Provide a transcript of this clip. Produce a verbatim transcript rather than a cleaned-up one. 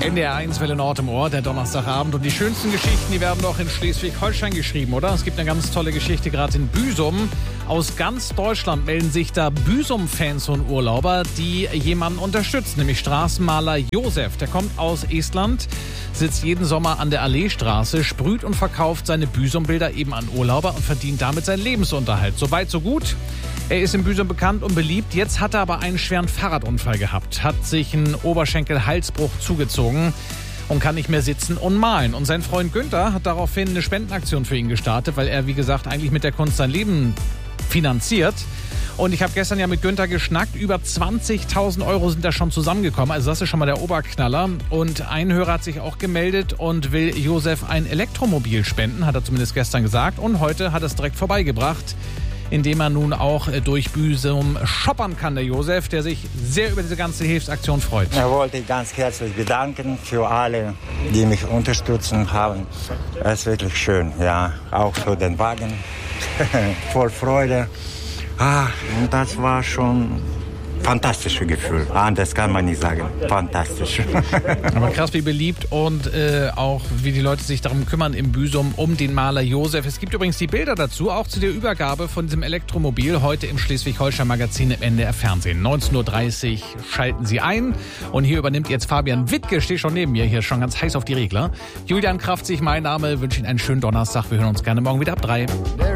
N D R eins Welle Nord im Ohr, der Donnerstagabend. Und die schönsten Geschichten, die werden doch in Schleswig-Holstein geschrieben, oder? Es gibt eine ganz tolle Geschichte gerade in Büsum. Aus ganz Deutschland melden sich da Büsum-Fans und Urlauber, die jemanden unterstützen, nämlich Straßenmaler Josef. Der kommt aus Estland, sitzt jeden Sommer an der Alleestraße, sprüht und verkauft seine Büsum-Bilder eben an Urlauber und verdient damit seinen Lebensunterhalt. Soweit, so gut. Er ist in Büsum bekannt und beliebt. Jetzt hat er aber einen schweren Fahrradunfall gehabt, hat sich einen Oberschenkel-Halsbruch zugezogen und kann nicht mehr sitzen und malen. Und sein Freund Günther hat daraufhin eine Spendenaktion für ihn gestartet, weil er, wie gesagt, eigentlich mit der Kunst sein Leben finanziert. Und ich habe gestern ja mit Günther geschnackt. Über zwanzigtausend Euro sind da schon zusammengekommen. Also das ist schon mal der Oberknaller. Und ein Hörer hat sich auch gemeldet und will Josef ein Elektromobil spenden, hat er zumindest gestern gesagt. Und heute hat er es direkt vorbeigebracht, indem er nun auch durch Büsum shoppern kann, der Josef, der sich sehr über diese ganze Hilfsaktion freut. Ich wollte ganz herzlich bedanken für alle, die mich unterstützen haben. Es ist wirklich schön, ja, auch für den Wagen, voll Freude. Ah, und das war schon fantastisches Gefühl. Anders kann man nicht sagen. Fantastisch. Aber krass, wie beliebt und äh, auch wie die Leute sich darum kümmern im Büsum um den Maler Josef. Es gibt übrigens die Bilder dazu, auch zu der Übergabe von diesem Elektromobil heute im Schleswig-Holstein-Magazin im N D R Fernsehen. neunzehn Uhr dreißig schalten Sie ein und hier übernimmt jetzt Fabian Wittke, steht schon neben mir, hier schon ganz heiß auf die Regler. Julian Kraftzig, mein Name, wünsche Ihnen einen schönen Donnerstag. Wir hören uns gerne morgen wieder ab drei.